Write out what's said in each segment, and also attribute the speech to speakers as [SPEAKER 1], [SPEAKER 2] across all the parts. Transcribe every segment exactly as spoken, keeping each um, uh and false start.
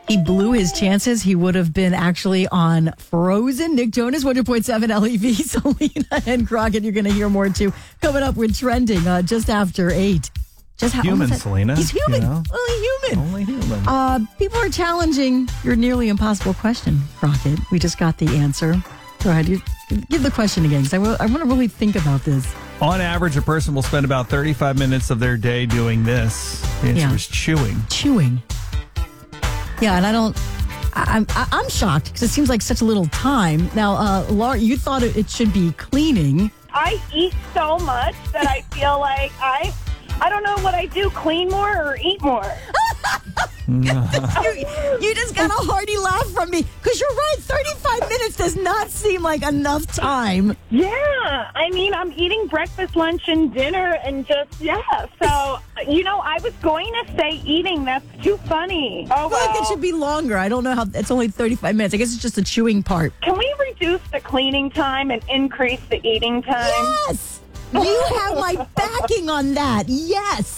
[SPEAKER 1] He blew his chances. He would have been actually on Frozen. Nick Jonas, one hundred point seven L E V, Selena and Crockett. You're going to hear more, too, coming up with Trending uh, just after eight. Just how,
[SPEAKER 2] human, Selena.
[SPEAKER 1] He's human.
[SPEAKER 2] You know?
[SPEAKER 1] Only human.
[SPEAKER 2] Only human.
[SPEAKER 1] Uh, people are challenging your nearly impossible question, Crockett. We just got the answer. Go ahead. You, give the question again, because I, will, I want to really think about this.
[SPEAKER 2] On average, a person will spend about thirty-five minutes of their day doing this. The answer
[SPEAKER 1] Yeah.
[SPEAKER 2] is chewing.
[SPEAKER 1] Chewing. Yeah, and I don't... I, I'm I- I'm shocked, because it seems like such a little time. Now, uh, Laura, you thought it, it should be cleaning.
[SPEAKER 3] I eat so much that I feel like I, I don't know what I do, clean more or eat more.
[SPEAKER 1] you, you just got a hearty laugh from me, because you're right, thirty-five minutes does not seem like enough time.
[SPEAKER 3] Yeah, I mean, I'm eating breakfast, lunch, and dinner, and just, yeah. So, you know, I was going to say eating. That's too funny. Oh,
[SPEAKER 1] I feel like it
[SPEAKER 3] well.
[SPEAKER 1] should be longer. I don't know how, it's only thirty-five minutes. I guess it's just the chewing part.
[SPEAKER 3] Can we reduce the cleaning time and increase the eating time?
[SPEAKER 1] Yes! You have my backing on that. Yes.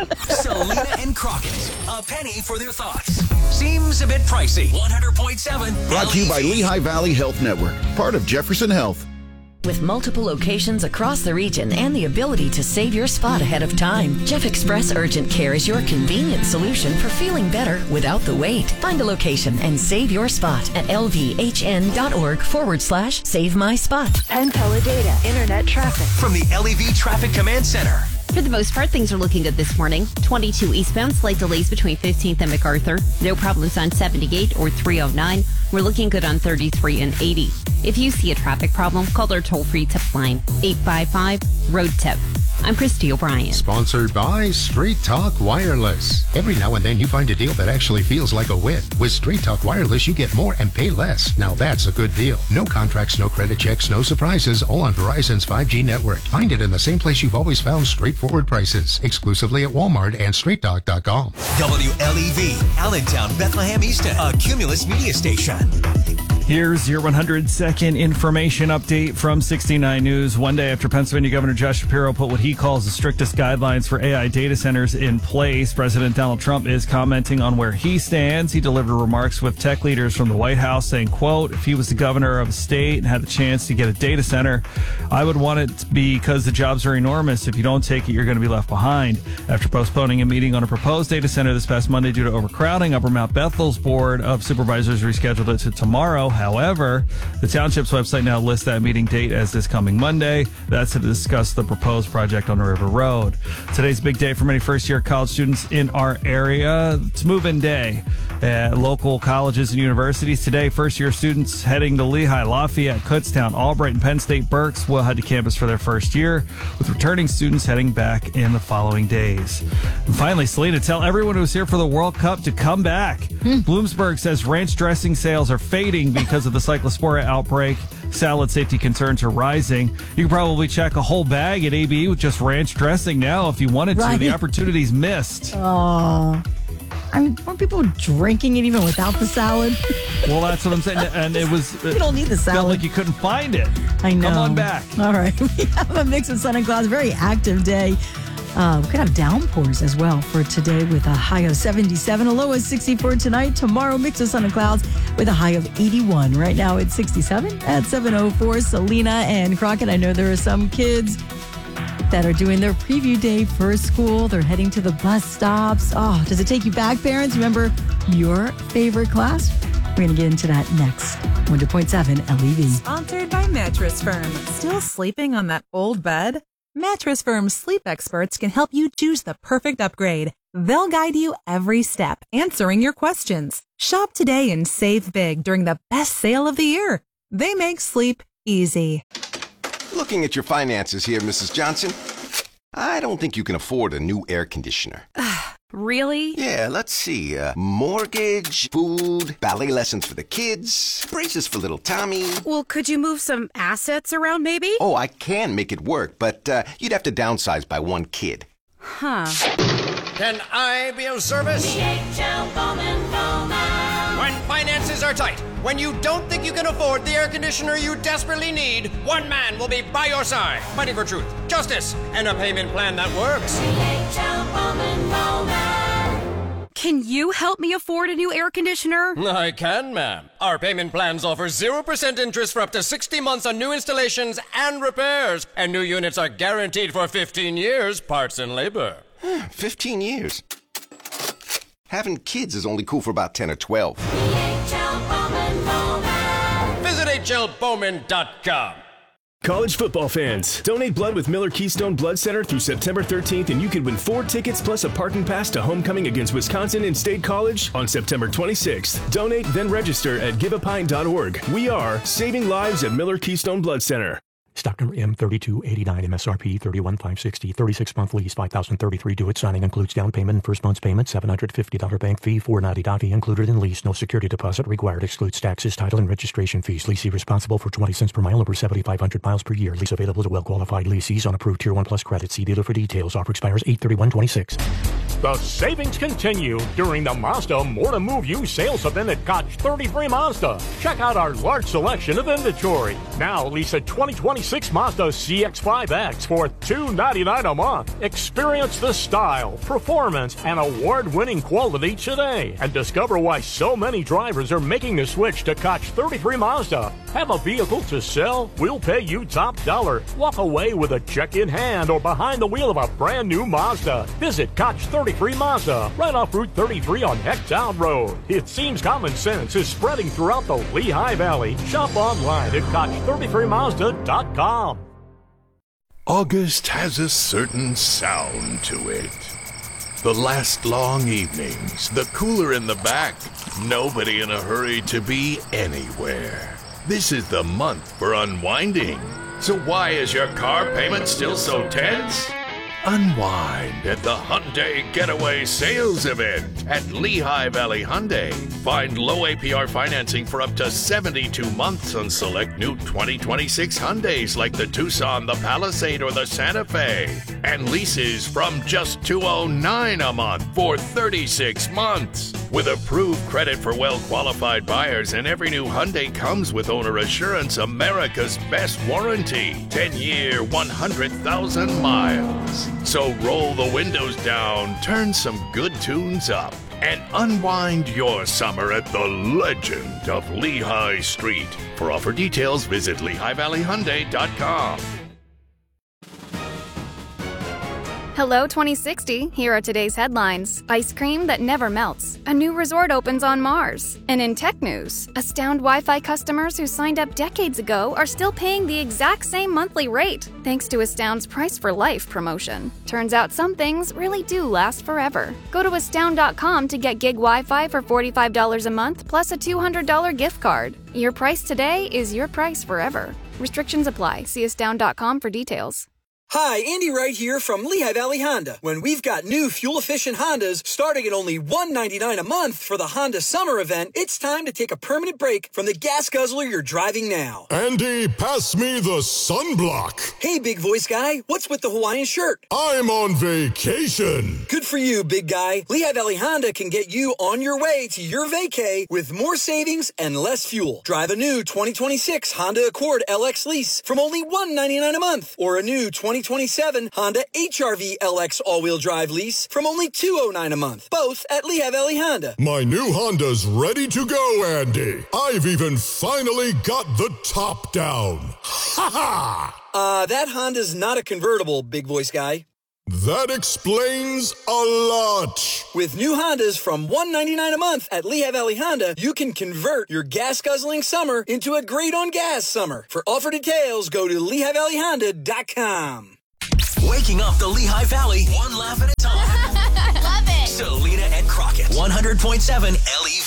[SPEAKER 4] Selena and Crockett, a penny for their thoughts. Seems a bit pricey. one hundred point seven
[SPEAKER 5] Brought to you by Lehigh Valley Health Network, part of Jefferson Health.
[SPEAKER 6] With multiple locations across the region and the ability to save your spot ahead of time, Jeff Express Urgent Care is your convenient solution for feeling better without the wait. Find a location and save your spot at lvhn.org forward slash save my spot.
[SPEAKER 7] Penn Teledata Internet traffic.
[SPEAKER 4] from the L E V Traffic Command Center.
[SPEAKER 8] For the most part, things are looking good this morning. twenty-two eastbound, slight delays between fifteenth and MacArthur. No problems on seventy-eight or three oh nine. We're looking good on thirty-three and eighty. If you see a traffic problem, call our toll-free tip line, eight five five, road tip. I'm Christy O'Brien.
[SPEAKER 9] Sponsored by Straight Talk Wireless. Every now and then you find a deal that actually feels like a win. With Straight Talk Wireless, you get more and pay less. Now that's a good deal. No contracts, no credit checks, no surprises, all on Verizon's five G network. Find it in the same place you've always found straightforward prices. Exclusively at Walmart and straight talk dot com.
[SPEAKER 4] W L E V, Allentown, Bethlehem Easton, a Cumulus media station.
[SPEAKER 2] Here's your one hundred second information update from sixty-nine News. One day after Pennsylvania Governor Josh Shapiro put what he calls the strictest guidelines for A I data centers in place, President Donald Trump is commenting on where he stands. He delivered remarks with tech leaders from the White House saying, quote, if he was the governor of a state and had the chance to get a data center, I would want it because the jobs are enormous. If you don't take it, you're going to be left behind. After postponing a meeting on a proposed data center this past Monday due to overcrowding, Upper Mount Bethel's Board of Supervisors rescheduled it to tomorrow. However, the township's website now lists that meeting date as this coming Monday. That's to discuss the proposed project on River Road. Today's a big day for many first-year college students in our area. It's move-in day at local colleges and universities. Today, first-year students heading to Lehigh, Lafayette, Kutztown, Albright, and Penn State Berks will head to campus for their first year, with returning students heading back in the following days. And finally, Selena, tell everyone who's here for the World Cup to come back. Hmm. Bloomsburg says ranch dressing sales are fading because of the cyclospora outbreak. Salad safety concerns are rising. You can probably check a whole bag at A B with just ranch dressing now if you wanted to.
[SPEAKER 1] Right.
[SPEAKER 2] The opportunity's missed.
[SPEAKER 1] Oh. I mean, weren't people drinking it even without the salad?
[SPEAKER 2] Well, that's what I'm saying. And it was...
[SPEAKER 1] You don't need the
[SPEAKER 2] Felt
[SPEAKER 1] salad.
[SPEAKER 2] like you couldn't find it.
[SPEAKER 1] I know.
[SPEAKER 2] Come on back.
[SPEAKER 1] All right. We have a mix of sun and clouds. Very active day. Uh, we could have downpours as well for today with a high of seventy-seven, a low of sixty-four tonight. Tomorrow, mix of sun and clouds with a high of eighty-one. Right now, it's sixty-seven at seven oh four. Selena and Crockett. I know there are some kids that are doing their preview day for school. They're heading to the bus stops. Oh, does it take you back, parents? Remember your favorite class? We're going to get into that next. one hundred point seven L E V.
[SPEAKER 10] Sponsored by Mattress Firm. Still sleeping on that old bed? Mattress Firm's sleep experts can help you choose the perfect upgrade. They'll guide you every step, answering your questions. Shop today and save big during the best sale of the year. They make sleep easy.
[SPEAKER 11] Looking at your finances here, Missus Johnson, I don't think you can afford a new air conditioner.
[SPEAKER 7] Really?
[SPEAKER 11] Yeah, let's see. Uh, mortgage, food, ballet lessons for the kids, braces for little Tommy.
[SPEAKER 7] Well, could you move some assets around maybe?
[SPEAKER 11] Oh, I can make it work, but uh, you'd have to downsize by one kid.
[SPEAKER 7] Huh.
[SPEAKER 12] Can I be of service?
[SPEAKER 13] D H L Bowman Bowman.
[SPEAKER 12] When finances are tight, when you don't think you can afford the air conditioner you desperately need, one man will be by your side, fighting for truth, justice, and a payment plan that works.
[SPEAKER 13] D H L Bowman Bowman.
[SPEAKER 7] Can you help me afford a new air conditioner?
[SPEAKER 12] I can, ma'am. Our payment plans offer zero percent interest for up to sixty months on new installations and repairs. And new units are guaranteed for fifteen years, parts and labor.
[SPEAKER 11] fifteen years? Having kids is only cool for about ten or twelve.
[SPEAKER 12] Visit H L Bowman dot com.
[SPEAKER 14] College football fans, donate blood with Miller Keystone Blood Center through September thirteenth, and you can win four tickets plus a parking pass to homecoming against Wisconsin in State College on September twenty-sixth. Donate, then register at give a pint dot org. We are saving lives at Miller Keystone Blood Center.
[SPEAKER 15] Stock number M thirty-two eighty-nine, M S R P thirty-one thousand five hundred sixty, thirty-six month lease, five thousand thirty-three due. It signing includes down payment and first month's payment, seven hundred fifty dollars bank fee, four ninety dollars fee included in lease. No security deposit required. Excludes taxes, title, and registration fees. Leasee responsible for twenty cents per mile over seventy-five hundred miles per year. Lease available to well-qualified leasees on approved Tier one Plus credit. See dealer for details. Offer expires eight thirty-one twenty-six.
[SPEAKER 16] The savings continue during the Mazda More to Move You sales event at Koch thirty-three Mazda. Check out our large selection of inventory. Now lease a twenty twenty-six Mazda C X five X for two hundred ninety-nine dollars a month. Experience the style, performance, and award-winning quality today. And discover why so many drivers are making the switch to Koch thirty-three Mazda. Have a vehicle to sell? We'll pay you top dollar. Walk away with a check in hand or behind the wheel of a brand new Mazda. Visit Koch thirty-three Mazda, right off Route thirty-three on Hecktown Road. It seems common sense is spreading throughout the Lehigh Valley. Shop online at Koch thirty-three Mazda dot com.
[SPEAKER 17] August has a certain sound to it. The last long evenings, the cooler in the back, nobody in a hurry to be anywhere. This is the month for unwinding. So why is your car payment still so tense? Unwind at the Hyundai Getaway Sales Event at Lehigh Valley Hyundai. Find low A P R financing for up to seventy-two months on select new twenty twenty-six Hyundais like the Tucson, the Palisade, or the Santa Fe. And leases from just two hundred nine dollars a month for thirty-six months. With approved credit for well-qualified buyers, and every new Hyundai comes with Owner Assurance, America's best warranty. ten-year, one hundred thousand miles. So roll the windows down, turn some good tunes up, and unwind your summer at the legend of Lehigh Street. For offer details, visit Lehigh Valley Hyundai dot com.
[SPEAKER 18] Hello twenty sixty, here are today's headlines. Ice cream that never melts. A new resort opens on Mars. And in tech news, Astound Wi-Fi customers who signed up decades ago are still paying the exact same monthly rate, thanks to Astound's Price for Life promotion. Turns out some things really do last forever. Go to astound dot com to get gig Wi-Fi for forty-five dollars a month plus a two hundred dollars gift card. Your price today is your price forever. Restrictions apply. See astound dot com for details.
[SPEAKER 19] Hi, Andy Wright here from Lehigh Valley Honda. When we've got new fuel-efficient Hondas starting at only one hundred ninety-nine dollars a month for the Honda Summer Event, it's time to take a permanent break from the gas guzzler you're driving now.
[SPEAKER 20] Andy, pass me the sunblock.
[SPEAKER 19] Hey, big voice guy, what's with the Hawaiian shirt?
[SPEAKER 20] I'm on vacation.
[SPEAKER 19] Good for you, big guy. Lehigh Valley Honda can get you on your way to your vacay with more savings and less fuel. Drive a new twenty twenty-six Honda Accord L X lease from only one hundred ninety-nine dollars a month, or a new twenty twenty-seven Honda H R V L X all-wheel drive lease from only two hundred nine dollars a month, both at Lehigh Valley Honda.
[SPEAKER 20] My new Honda's ready to go, Andy. I've even finally got the top down. Ha ha!
[SPEAKER 19] Uh, that Honda's not a convertible, big voice guy.
[SPEAKER 20] That explains a lot.
[SPEAKER 19] With new Hondas from one hundred ninety-nine dollars a month at Lehigh Valley Honda, you can convert your gas-guzzling summer into a great-on-gas summer. For offer details, go to Lehigh Valley Honda dot com.
[SPEAKER 4] Waking up the Lehigh Valley, one laugh at a time.
[SPEAKER 13] Love it.
[SPEAKER 4] Selena and Crockett, one hundred point seven L E